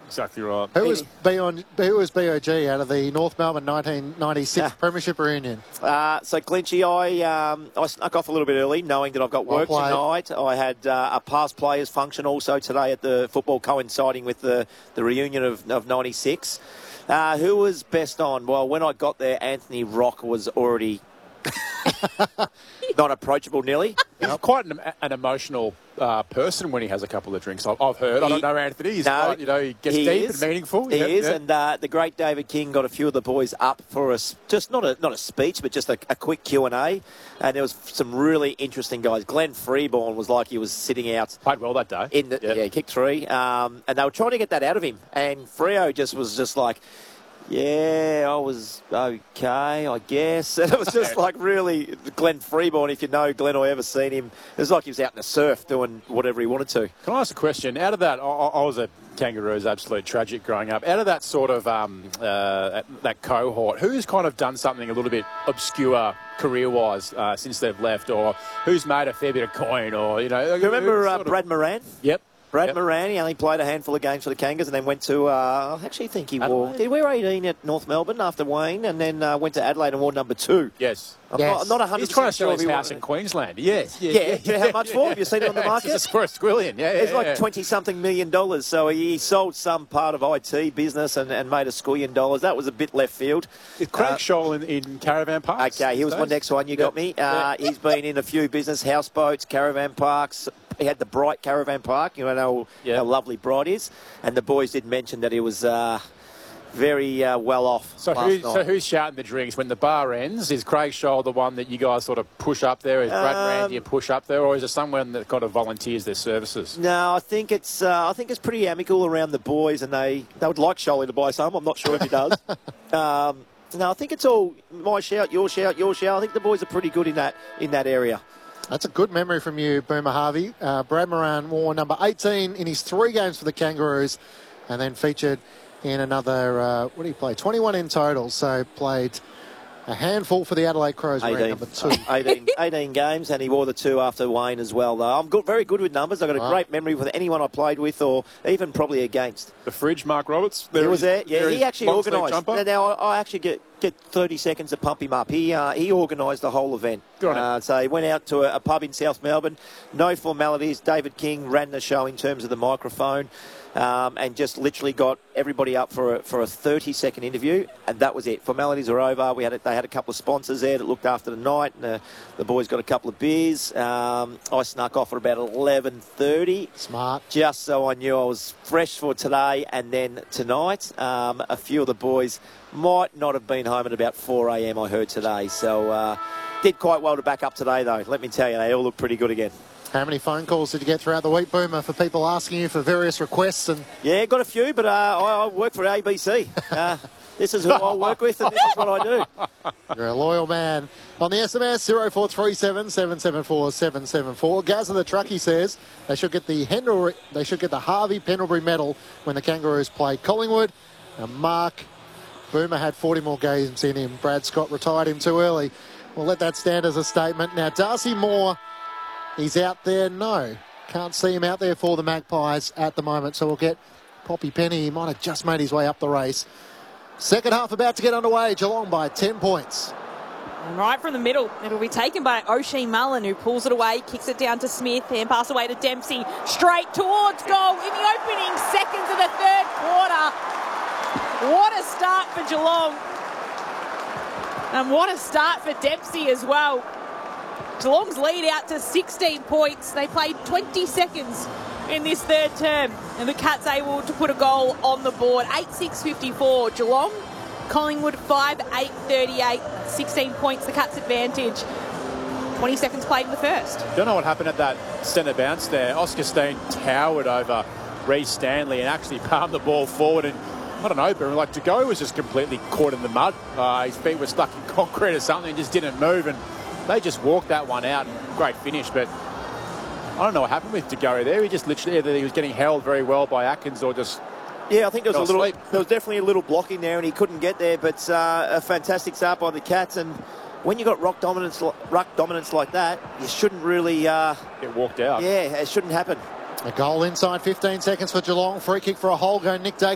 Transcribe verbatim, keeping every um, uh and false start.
Exactly right. Who was, B on, who was B O G out of the North Melbourne nineteen ninety-six Yeah. Premiership reunion? Uh, so, Clinchy, I um, I snuck off a little bit early, knowing that I've got Well work played. tonight. I had uh, a past players function also today at the football, coinciding with the, the reunion of, of ninety-six. Uh, who was best on? Well, when I got there, Anthony Rock was already not approachable, nearly. He's quite an, an emotional uh, person when he has a couple of drinks. I've, I've heard. I don't know Anthony. He's No, quite, you know, he gets he deep is. and meaningful. He Yep, is, yep. and uh, the great David King got a few of the boys up for us. Just not a not a speech, but just a, a quick Q and A. And there was some really interesting guys. Glenn Freeborn was like he was sitting out. Played well that day. In the, Yep. Yeah, he kicked three. Um, and they were trying to get that out of him. And Freo just was just like, yeah, I was okay, I guess. And it was just like really Glenn Freeborn, if you know Glenn or ever seen him, it was like he was out in the surf doing whatever he wanted to. Can I ask a question? Out of that, I, I was a Kangaroos absolute tragic growing up. Out of that sort of um, uh, that cohort, who's kind of done something a little bit obscure career-wise uh, since they've left, or who's made a fair bit of coin, or you know? You remember who's uh, sort of- Brad Moran? Yep. Brad Yep. Moran, he only played a handful of games for the Kangas and then went to, uh, I actually think he wore, Adelaide? did he wear eighteen at North Melbourne after Wayne and then uh, went to Adelaide and wore number two? Yes. I'm Yes. not, I'm not one hundred percent He's trying to sure sell if his he house won- in Queensland. Yes. Yeah. Yeah, do you know how much for? Have you seen it on the market? It's for a squillion. Yeah, yeah, It's like yeah. twenty-something million dollars. So he sold some part of I T business and, and made a squillion dollars. That was a bit left field. Is Craig Uh, Scholl in, in Caravan Parks? Okay, he was my these days? next one. You got me. Uh, he's been in a few business, houseboats, caravan parks. He had the Bright Caravan Park. You know how, Yeah. how lovely Bright is. And the boys did mention that he was uh, very uh, well off So, last who, night. so who's shouting the drinks when the bar ends? Is Craig Scholl the one that you guys sort of push up there? Is Brad Um, Randy a push up there, or is it someone that kind of volunteers their services? No, I think it's uh, I think it's pretty amicable around the boys, and they, they would like Sholly to buy some. I'm not sure if he does. um, no, I think it's all my shout, your shout, your shout. I think the boys are pretty good in that in that area. That's a good memory from you, Boomer Harvey. Uh, Brad Moran wore number eighteen in his three games for the Kangaroos and then featured in another, uh, what did he play? twenty-one in total, so played a handful for the Adelaide Crows, wearing number two. eighteen, eighteen games, and he wore the two after Wayne as well, though. I'm good, very good with numbers. I've got a Wow. great memory with anyone I played with or even probably against. The fridge, Mark Roberts. He was there. is- Yeah, there he is actually long sleeve organised. jumper. Now, I, I actually get, get thirty seconds to pump him up. He uh, he organised the whole event. Good on him. Uh, so he went out to a, a pub in South Melbourne. No formalities. David King ran the show in terms of the microphone. Um, and just literally got everybody up for a, for a thirty second interview, and that was it. Formalities are over. We had a, they had a couple of sponsors there that looked after the night, and the, the boys got a couple of beers. Um, I snuck off at about eleven thirty, Smart. just so I knew I was fresh for today and then tonight. Um, a few of the boys might not have been home at about four a m I heard today, so uh, did quite well to back up today though. Let me tell you, they all look pretty good again. How many phone calls did you get throughout the week, Boomer, for people asking you for various requests? And Yeah, got a few, but uh, I, I work for A B C. Uh, this is who I work with, and this is what I do. you're a loyal man. On the S M S, zero four three seven, seven seven four, seven seven four. Gaz of the Truckee says they should get the Hendel, they should get the Harvey Pendlebury medal when the Kangaroos play Collingwood. And Mark, Boomer had forty more games in him. Brad Scott retired him too early. We'll let that stand as a statement. Now, Darcy Moore, he's out there. No, can't see him out there for the Magpies at the moment. So we'll get Poppy Penny. He might have just made his way up the race. Second half about to get underway. Geelong by ten points. And right from the middle, it'll be taken by O'Shea Mullen, who pulls it away, kicks it down to Smith, and pass away to Dempsey, straight towards goal in the opening seconds of the third quarter. What a start for Geelong. And what a start for Dempsey as well. Geelong's lead out to sixteen points. They played twenty seconds in this third term, and the Cats able to put a goal on the board. eight six fifty-four Geelong, Collingwood five eight thirty-eight, sixteen points the Cats' advantage. twenty seconds played in the first. Don't know what happened at that centre bounce there. Oscar Steen towered over Reece Stanley and actually palmed the ball forward, and I don't know, but like to go was just completely caught in the mud. Uh, his feet were stuck in concrete or something and just didn't move, and they just walked that one out. Great finish, but I don't know what happened with Degary there. He just literally, either he was getting held very well by Atkins or just... Yeah, I think there was a Fell little, asleep. there was definitely a little blocking there, and he couldn't get there. But uh, a fantastic start by the Cats, and when you got rock dominance, ruck dominance like that, you shouldn't really, uh, get walked out. yeah, it shouldn't happen. A goal inside fifteen seconds for Geelong. Free kick for a hole go. Nick Day